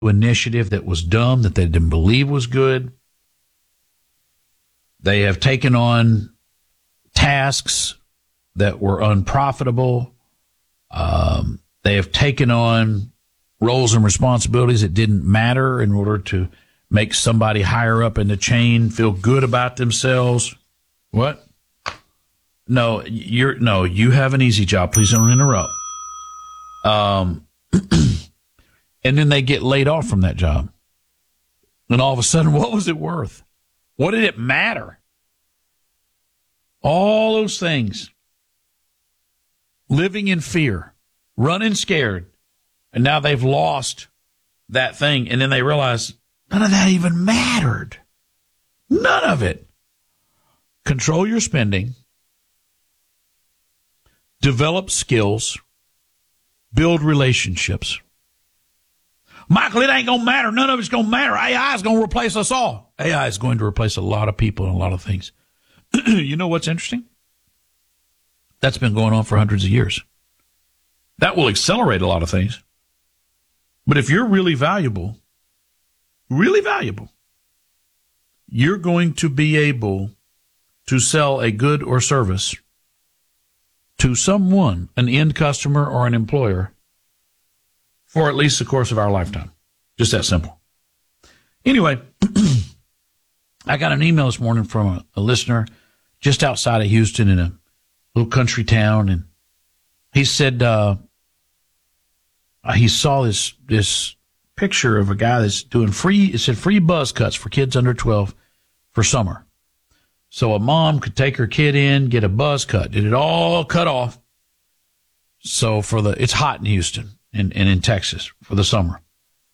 initiative that was dumb, that they didn't believe was good. They have taken on tasks that were unprofitable. They have taken on roles and responsibilities that didn't matter in order to make somebody higher up in the chain feel good about themselves. What? No, you have an easy job. Please don't interrupt. And then they get laid off from that job. And all of a sudden, what was it worth? What did it matter? All those things. Living in fear, running scared. And now they've lost that thing. And then they realize none of that even mattered. None of it. Control your spending. Develop skills. Build relationships. Michael, it ain't going to matter. None of it's going to matter. AI is going to replace us all. AI is going to replace a lot of people and a lot of things. You know what's interesting? That's been going on for hundreds of years. That will accelerate a lot of things. But if you're really valuable, you're going to be able to sell a good or service to someone, an end customer or an employer, for at least the course of our lifetime. Just that simple. Anyway, I got an email this morning from a listener just outside of Houston in a little country town, and he said he saw this picture of a guy that's doing free buzz cuts for kids under 12 for summer. So a mom could take her kid in, get a buzz cut, get it all cut off. So it's hot in Houston and in Texas for the summer.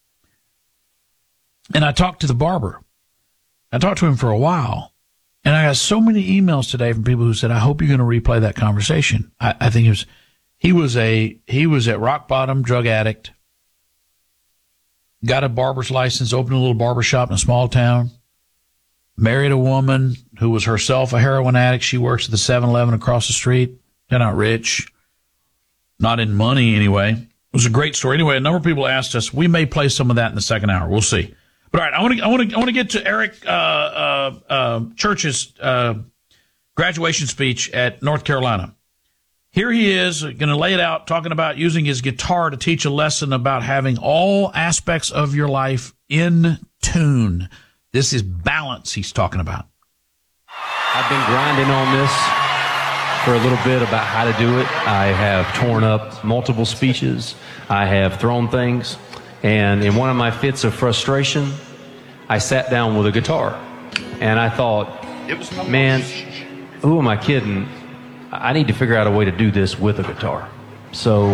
And I talked to the barber. I talked to him for a while, and I got so many emails today from people who said, I hope you're going to replay that conversation. I think he was at rock bottom, drug addict, got a barber's license, opened a little barber shop in a small town, married a woman who was herself a heroin addict. She works at the 7-Eleven across the street. They're not rich, not in money anyway. It was a great story. Anyway, a number of people asked us. We may play some of that in the second hour. We'll see. But all right, I want to get to Eric Church's graduation speech at North Carolina. Here he is going to lay it out, talking about using his guitar to teach a lesson about having all aspects of your life in tune. This is balance he's talking about. I've been grinding on this for a little bit about how to do it. I have torn up multiple speeches. I have thrown things. And in one of my fits of frustration, I sat down with a guitar. And I thought, man, who am I kidding? I need to figure out a way to do this with a guitar. So,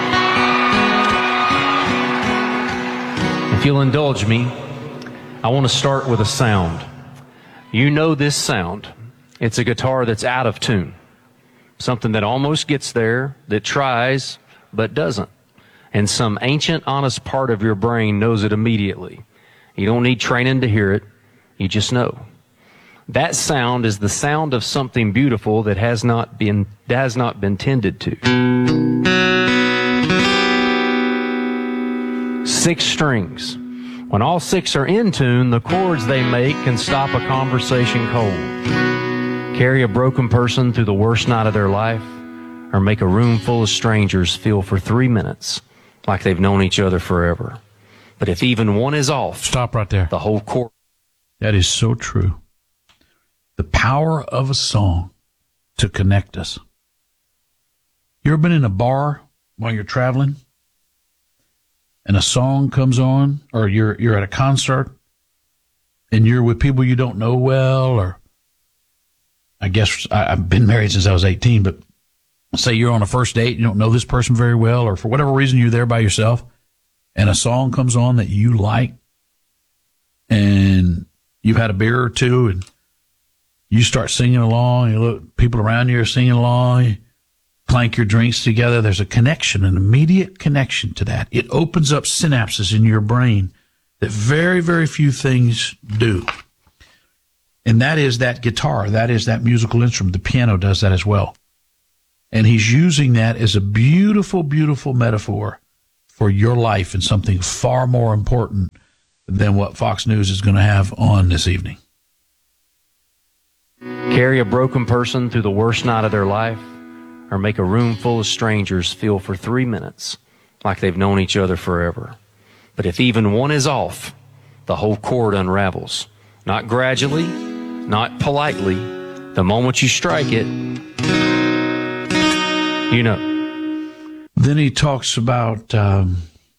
if you'll indulge me, I want to start with a sound. You know this sound. It's a guitar that's out of tune. Something that almost gets there, that tries, but doesn't. And some ancient, honest part of your brain knows it immediately. You don't need training to hear it. You just know. That sound is the sound of something beautiful that has not been tended to. 6 strings. When all 6 are in tune, the chords they make can stop a conversation cold, carry a broken person through the worst night of their life, or make a room full of strangers feel for 3 minutes like they've known each other forever. But if even one is off, stop right there. The whole chord. That is so true. The power of a song to connect us. You ever been in a bar while you're traveling and a song comes on, or you're at a concert and you're with people you don't know well, or I guess I've been married since I was 18, but say you're on a first date, you don't know this person very well, or for whatever reason you're there by yourself, and a song comes on that you like, and you've had a beer or two, and you start singing along, you look, people around you are singing along, you clank your drinks together. There's a connection, an immediate connection to that. It opens up synapses in your brain that very, very few things do. And that is that guitar. That is that musical instrument. The piano does that as well. And he's using that as a beautiful, beautiful metaphor for your life and something far more important than what Fox News is going to have on this evening. Carry a broken person through the worst night of their life, or make a room full of strangers feel for 3 minutes like they've known each other forever. But if even one is off, the whole cord unravels. Not gradually, not politely. The moment you strike it, you know. Then he talks about the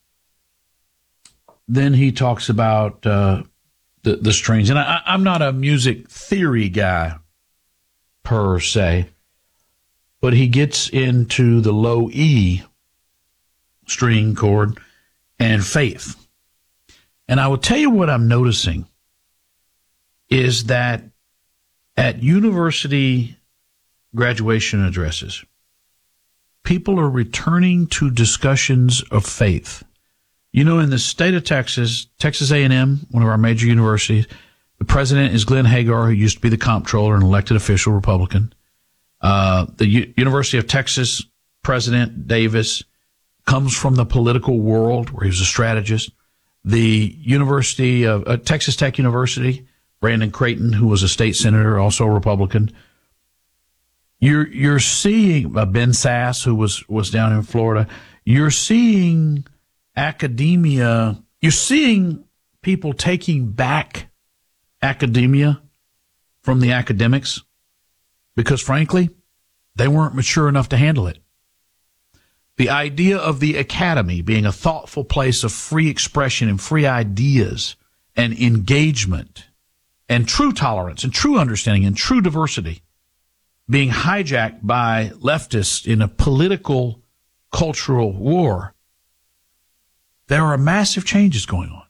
strings. And I'm not a music theory guy per se, but he gets into the low E string chord and faith. And I will tell you what I'm noticing is that at university graduation addresses, people are returning to discussions of faith. You know, in the state of Texas, Texas A&M, one of our major universities, the president is Glenn Hagar, who used to be the comptroller and elected official Republican. The University of Texas president, Davis, comes from the political world where he was a strategist. The University of Texas Tech University, Brandon Creighton, who was a state senator, also a Republican. You're seeing Ben Sass, who was down in Florida. You're seeing academia. You're seeing people taking back academia from the academics because, frankly, they weren't mature enough to handle it. The idea of the academy being a thoughtful place of free expression and free ideas and engagement and true tolerance and true understanding and true diversity being hijacked by leftists in a political, cultural war. There are massive changes going on.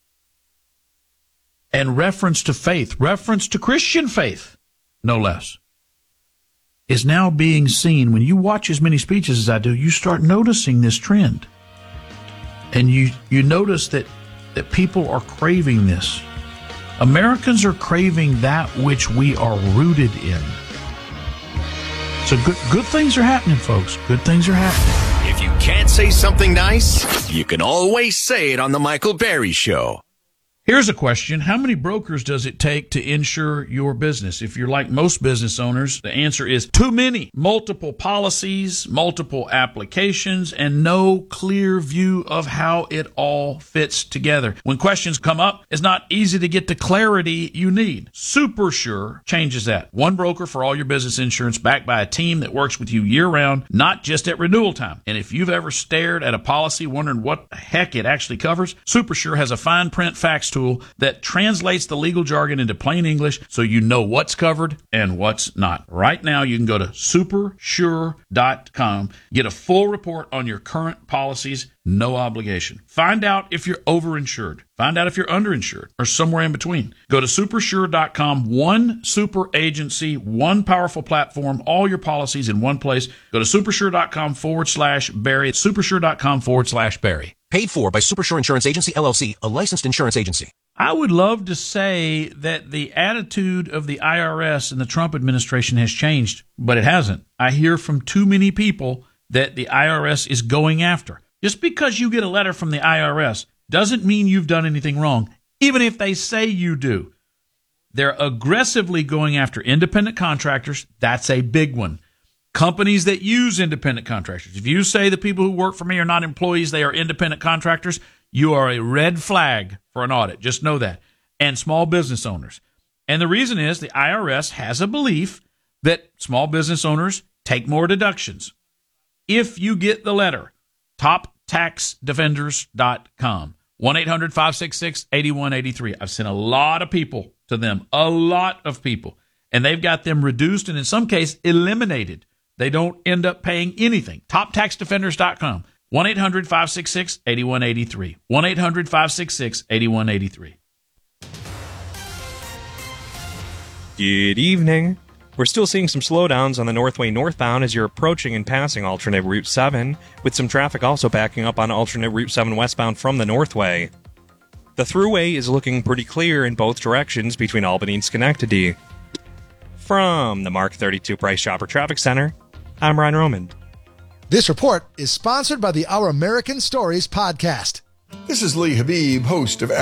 And reference to faith, reference to Christian faith, no less, is now being seen. When you watch as many speeches as I do, you start noticing this trend. And you notice that people are craving this. Americans are craving that which we are rooted in. So good things are happening, folks. Good things are happening. If you can't say something nice, you can always say it on the Michael Berry Show. Here's a question. How many brokers does it take to insure your business? If you're like most business owners, the answer is too many. Multiple policies, multiple applications, and no clear view of how it all fits together. When questions come up, it's not easy to get the clarity you need. SuperSure changes that. One broker for all your business insurance backed by a team that works with you year-round, not just at renewal time. And if you've ever stared at a policy wondering what the heck it actually covers, SuperSure has a fine print facts tool that translates the legal jargon into plain English so you know what's covered and what's not. Right now, you can go to supersure.com, get a full report on your current policies, no obligation. Find out if you're overinsured. Find out if you're underinsured or somewhere in between. Go to supersure.com, one super agency, one powerful platform, all your policies in one place. Go to supersure.com/Barry. Supersure.com/Barry. Paid for by Supersure Insurance Agency, LLC, a licensed insurance agency. I would love to say that the attitude of the IRS and the Trump administration has changed, but it hasn't. I hear from too many people that the IRS is going after. Just because you get a letter from the IRS doesn't mean you've done anything wrong, even if they say you do. They're aggressively going after independent contractors. That's a big one. Companies that use independent contractors. If you say the people who work for me are not employees, they are independent contractors, you are a red flag for an audit. Just know that. And small business owners. And the reason is the IRS has a belief that small business owners take more deductions. If you get the letter, toptaxdefenders.com, 1-800-566-8183. I've sent a lot of people to them, a lot of people, and they've got them reduced and in some case eliminated. They don't end up paying anything. Toptaxdefenders.com. 1-800-566-8183. 1-800-566-8183. Good evening. We're still seeing some slowdowns on the Northway northbound as you're approaching and passing alternate Route 7, with some traffic also backing up on alternate Route 7 westbound from the Northway. The thruway is looking pretty clear in both directions between Albany and Schenectady. From the Mark 32 Price Chopper Traffic Center, I'm Ryan Roman. This report is sponsored by the Our American Stories podcast. This is Lee Habib, host of